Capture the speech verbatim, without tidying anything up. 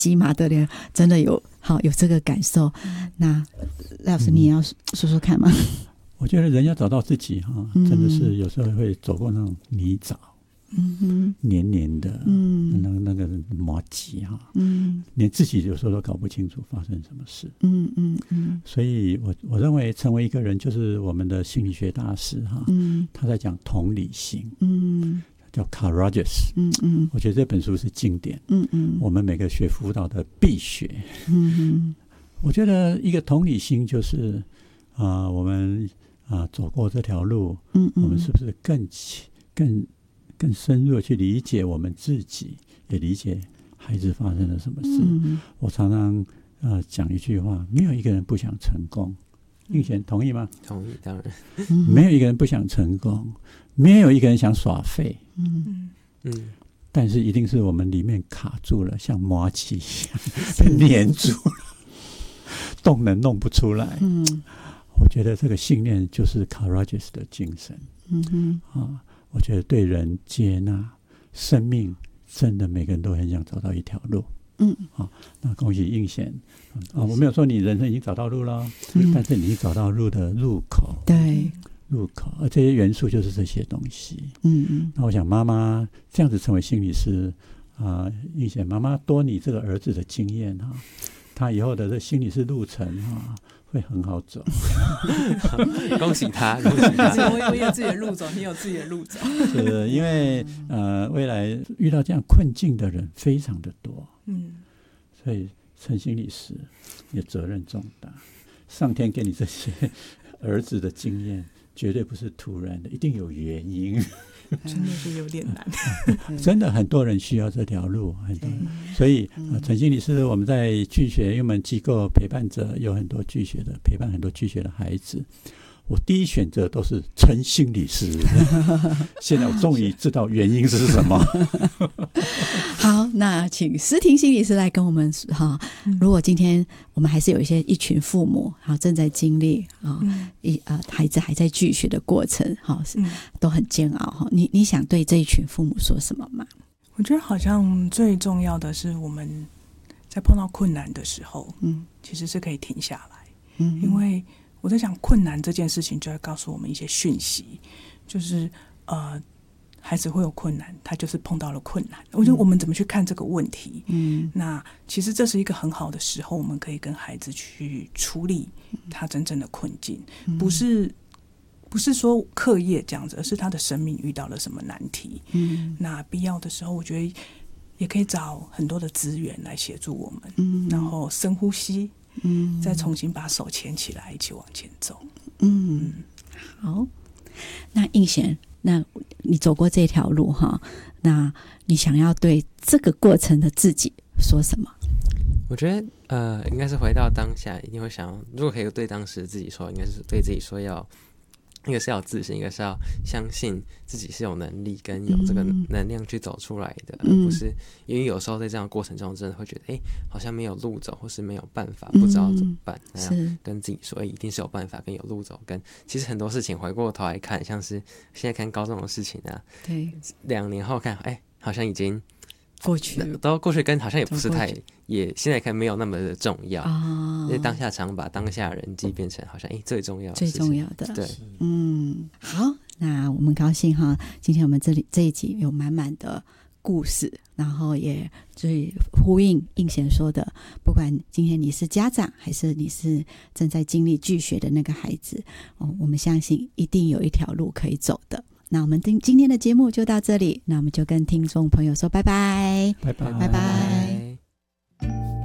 鸡麻的人真的有好有这个感受。那赖老师你也要说说看吗？ 我觉得人要找到自己哈，真的是有时候会走过那种泥沼，嗯哼，黏黏的，嗯，那那个麻糬哈，嗯，连自己有时候都搞不清楚发生什么事，嗯嗯嗯。所以我我认为成为一个人，就是我们的心理学大师哈，嗯，他在讲同理心，嗯，叫 Courageous， 嗯嗯。我觉得这本书是经典，嗯嗯，我们每个学辅导的必学，嗯嗯。我觉得一个同理心就是啊、呃，我们。啊，走过这条路，嗯嗯，我们是不是更更更深入的去理解我们自己，也理解孩子发生了什么事？嗯、我常常呃讲一句话：没有一个人不想成功。映贤同意吗？ 同意，当然。 没有一个人不想成功，没有一个人想耍废。嗯嗯，但是一定是我们里面卡住了，像麻糬一样黏住了，动能弄不出来。嗯。我觉得这个信念就是 courageous 的精神，嗯哼，啊，我觉得对人接纳生命，真的每个人都很想找到一条路，嗯，啊，那恭喜映贤啊！我没有说你人生已经找到路了，嗯、但是你已经找到路的入口， 对， 入口，而这些元素就是这些东西，嗯嗯。那我想妈妈这样子成为心理师啊，映贤妈妈多你这个儿子的经验哈，他以后的这心理师路程哈。会很好走， 恭喜他！恭喜他！ 我有自己的路走，你有自己的路走。 是因为呃，未来遇到这样困境的人非常的多，嗯，所以陈心理师也责任重大。上天给你这些儿子的经验，绝对不是突然的，一定有原因。 真的是有点难， 真的很多人需要这条路，很多人，所以呃，陈心理师我们在拒学，因为我们机构陪伴者有很多拒学的，陪伴很多拒学的孩子。我第一选择都是陈心理师，现在我终于知道原因是什么。 好，那请思婷心理师来跟我们哈。如果今天我们还是有一些一群父母哈正在经历啊，一呃孩子还在拒学的过程哈，都很煎熬哈。你你想对这一群父母说什么吗？ 我觉得好像最重要的是我们在碰到困难的时候，嗯，其实是可以停下来，嗯，因为。我在想困难这件事情就会告诉我们一些讯息，就是呃，孩子会有困难，他就是碰到了困难。我觉得我们怎么去看这个问题？嗯，那其实这是一个很好的时候，我们可以跟孩子去处理他真正的困境，嗯、不是不是说课业这样子，而是他的生命遇到了什么难题。嗯，那必要的时候，我觉得也可以找很多的资源来协助我们。嗯，然后深呼吸。嗯，再重新把手牵起来，一起往前走。嗯， 好。那映贤，那你走过这条路哈，那你想要对这个过程的自己说什么？ 我觉得呃，应该是回到当下，一定会想，如果可以对当时的自己说，应该是对自己说要。一个是要自信，一个是要相信自己是有能力跟有这个能量去走出来的，嗯、而不是因为有时候在这样的过程中，真的会觉得，哎、欸，好像没有路走，或是没有办法，不知道怎么办。那、嗯、样跟自己说，哎、欸，一定是有办法，跟有路走。跟其实很多事情回过头来看，像是现在看高中的事情啊， 对， 两年后看，哎、欸，好像已经。 过去都过去跟好像也不是太也现在看没有那么的重要啊，因为当下常把当下人际变成好像哎、欸、最重要的最重要的对， 嗯，好，那我们高兴哈，今天我们这里这一集有满满的故事，然后也最呼应映贤说的，不管今天你是家长还是你是正在经历拒学的那个孩子、哦、我们相信一定有一条路可以走的。那我们今天的节目就到这里，那我们就跟听众朋友说拜拜， 拜拜， 拜拜。